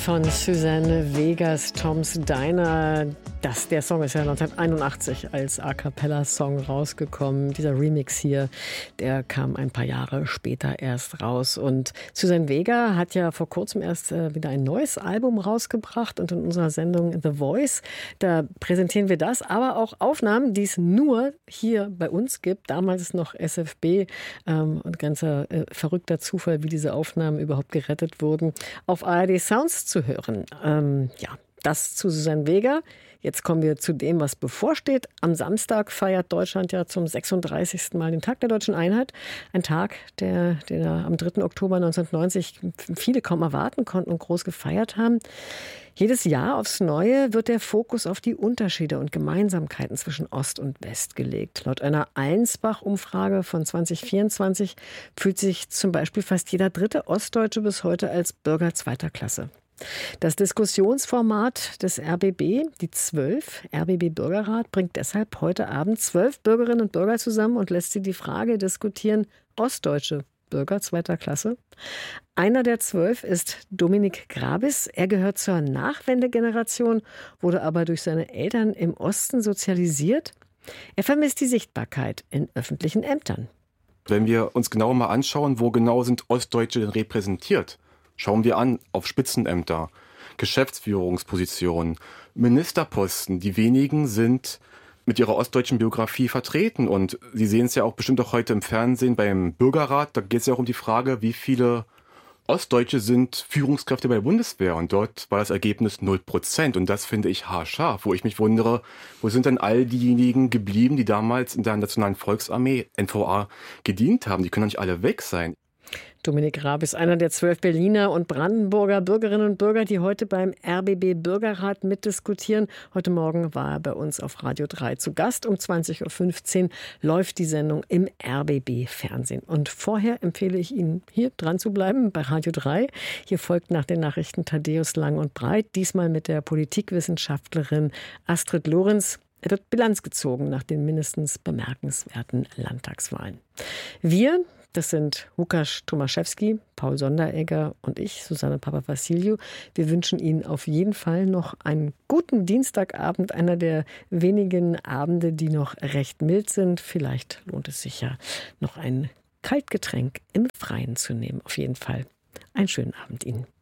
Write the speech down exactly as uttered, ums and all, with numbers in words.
Von Suzanne Vegas, Tom's Diner. Das, der Song ist ja neunzehnhunderteinundachtzig als A-Cappella-Song rausgekommen. Dieser Remix hier, der kam ein paar Jahre später erst raus. Und Suzanne Vega hat ja vor kurzem erst äh, wieder ein neues Album rausgebracht. Und in unserer Sendung The Voice, da präsentieren wir das, aber auch Aufnahmen, die es nur hier bei uns gibt. Damals ist noch S F B ähm, und ganzer äh, verrückter Zufall, wie diese Aufnahmen überhaupt gerettet wurden, auf A R D Sounds zu hören. Ähm, ja, das zu Suzanne Vega. Jetzt kommen wir zu dem, was bevorsteht. Am Samstag feiert Deutschland ja zum sechsunddreißigsten Mal den Tag der Deutschen Einheit. Ein Tag, der, der am dritten Oktober neunzehnhundertneunzig viele kaum erwarten konnten und groß gefeiert haben. Jedes Jahr aufs Neue wird der Fokus auf die Unterschiede und Gemeinsamkeiten zwischen Ost und West gelegt. Laut einer Allensbach-Umfrage von zwanzig vierundzwanzig fühlt sich zum Beispiel fast jeder dritte Ostdeutsche bis heute als Bürger zweiter Klasse. Das Diskussionsformat des R B B, die zwölf, R B B Bürgerrat, bringt deshalb heute Abend zwölf Bürgerinnen und Bürger zusammen und lässt sie die Frage diskutieren: Ostdeutsche Bürger zweiter Klasse? Einer der zwölf ist Dominik Grabis. Er gehört zur Nachwendegeneration, wurde aber durch seine Eltern im Osten sozialisiert. Er vermisst die Sichtbarkeit in öffentlichen Ämtern. Wenn wir uns genauer mal anschauen, wo genau sind Ostdeutsche denn repräsentiert? Schauen wir an auf Spitzenämter, Geschäftsführungspositionen, Ministerposten. Die wenigen sind mit ihrer ostdeutschen Biografie vertreten. Und Sie sehen es ja auch bestimmt auch heute im Fernsehen beim Bürgerrat. Da geht es ja auch um die Frage, wie viele Ostdeutsche sind Führungskräfte bei der Bundeswehr. Und dort war das Ergebnis null Prozent. Und das finde ich haarscharf, wo ich mich wundere, wo sind denn all diejenigen geblieben, die damals in der Nationalen Volksarmee, N V A, gedient haben? Die können doch nicht alle weg sein. Dominik Grabis, einer der zwölf Berliner und Brandenburger Bürgerinnen und Bürger, die heute beim R B B Bürgerrat mitdiskutieren. Heute Morgen war er bei uns auf Radio drei zu Gast. Um zwanzig Uhr fünfzehn läuft die Sendung im R B B Fernsehen. Und vorher empfehle ich Ihnen, hier dran zu bleiben bei Radio drei. Hier folgt nach den Nachrichten Thaddäus Lang und Breit, diesmal mit der Politikwissenschaftlerin Astrid Lorenz. Er wird Bilanz gezogen nach den mindestens bemerkenswerten Landtagswahlen. Wir, das sind Łukasz Tomaszewski, Paul Sonderegger und ich, Susanne Papavassiliou. Wir wünschen Ihnen auf jeden Fall noch einen guten Dienstagabend, einer der wenigen Abende, die noch recht mild sind. Vielleicht lohnt es sich ja, noch ein Kaltgetränk im Freien zu nehmen. Auf jeden Fall einen schönen Abend Ihnen.